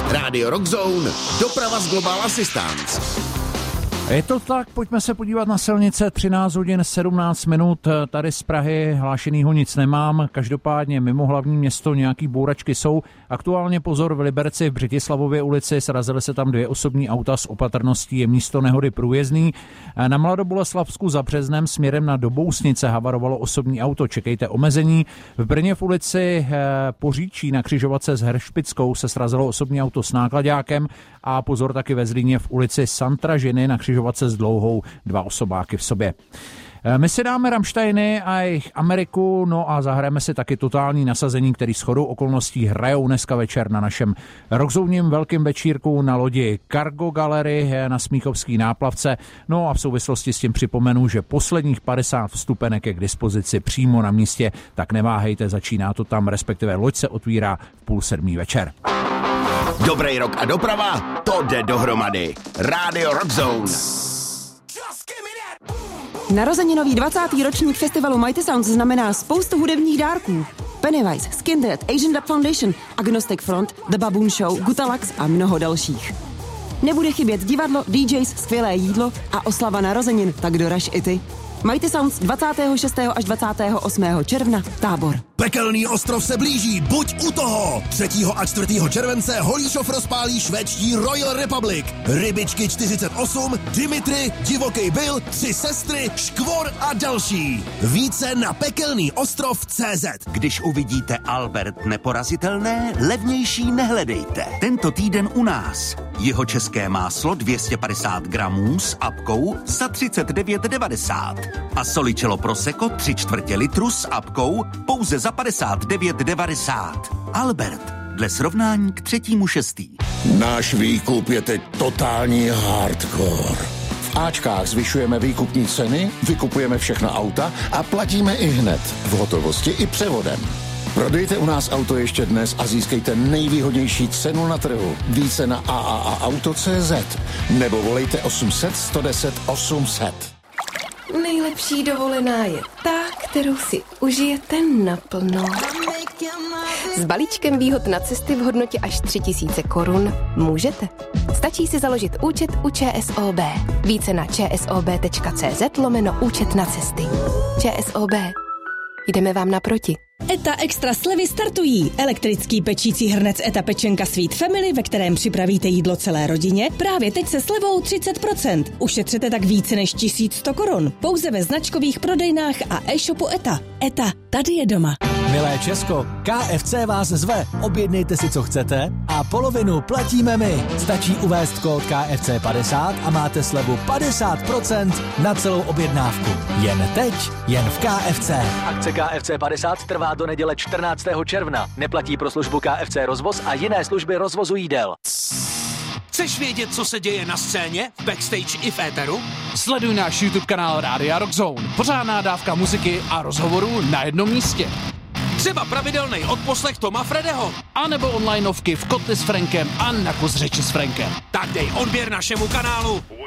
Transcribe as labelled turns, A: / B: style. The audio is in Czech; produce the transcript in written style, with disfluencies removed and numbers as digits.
A: Rádio Rockzone, doprava z Global Assistance.
B: Je to tak, pojďme se podívat na silnice, 13 hodin 17 minut, tady z Prahy hlášenýho nic nemám, každopádně mimo hlavní město nějaký bouračky jsou. Aktuálně pozor v Liberci v Břetislavově ulici, srazily se tam 2 osobní auta, s opatrností je místo nehody průjezdný. Na Mladoboleslavsku za Březnem směrem na do Bousnice havarovalo osobní auto, čekejte omezení. V Brně v ulici Poříčí na křižovatce s Heršpickou se srazilo osobní auto s náklaďákem a pozor taky ve Zlíně v ulici Santražiny na křižovatce s Dlouhou 2 osobáky v sobě. My si dáme Rammsteiny a jejich Ameriku, no a zahrajeme si taky totální nasazení, který shodou okolností hrajou dneska večer na našem rockzónním velkým večírku na lodi Cargo Gallery na Smíchovský náplavce. No a v souvislosti s tím připomenu, že posledních 50 vstupenek je k dispozici přímo na místě, tak neváhejte, začíná to tam, respektive loď se otvírá v 6:30 večer.
A: Dobrý rok a doprava, to jde dohromady. Rádio Rockzone.
C: Narozeninový 20. ročník festivalu Mighty Sounds znamená spoustu hudebních dárků. Pennywise, Skin Dead, Asian Dub Foundation, Agnostic Front, The Baboon Show, Gutalax a mnoho dalších. Nebude chybět divadlo, DJs, skvělé jídlo a oslava narozenin, tak doraž i ty. Mighty Sounds 26. až 28. června, Tábor.
D: Pekelný ostrov se blíží, buď u toho! 3. a 4. července Holíšov rozpálí švédští Royal Republic. Rybičky 48, Dimitri, Divoký Bill, 3 sestry, Škvor a další. Více na pekelnýostrov.cz.
E: Když uvidíte Albert neporazitelné, levnější nehledejte. Tento týden u nás. Jeho české máslo 250 gramů s apkou za 39,90. A Solicello Prosecco 3/4 litru s apkou pouze za 59,90. Albert, dle srovnání k 3.6.
F: Náš výkup je teď totální hardcore. V Ačkách zvyšujeme výkupní ceny, vykupujeme všechna auta a platíme i hned, v hotovosti i převodem. Prodejte u nás auto ještě dnes a získejte nejvýhodnější cenu na trhu. Více na AAAauto.cz nebo volejte 800 110 800.
G: Nejlepší dovolená je ta, kterou si užijete naplno. S balíčkem výhod na cesty v hodnotě až 3000 korun můžete. Stačí si založit účet u ČSOB. Více na čsob.cz/účet na cesty. ČSOB. Jdeme vám naproti.
H: ETA Extra slevy startují. Elektrický pečící hrnec ETA Pečenka Sweet Family, ve kterém připravíte jídlo celé rodině, právě teď se slevou 30%. Ušetřete tak více než 1100 korun. Pouze ve značkových prodejnách a e-shopu ETA. ETA, tady je doma.
I: Milé Česko, KFC vás zve. Objednejte si, co chcete a polovinu platíme my. Stačí uvést kód KFC 50 a máte slevu 50% na celou objednávku. Jen teď, jen v KFC.
J: Akce KFC 50 trvá do neděle 14. června. Neplatí pro službu KFC rozvoz a jiné služby rozvozu jídel.
K: Chceš vědět, co se děje na scéně, v backstage i v éteru?
L: Sleduj náš YouTube kanál Rádia Rockzone. Pořádná dávka muziky a rozhovorů na jednom místě.
K: Třeba pravidelný odposlech Toma Fredeho.
L: A nebo onlineovky v Kotli s Frankem a na kus řeči s Frankem.
K: Tak dej odběr našemu kanálu.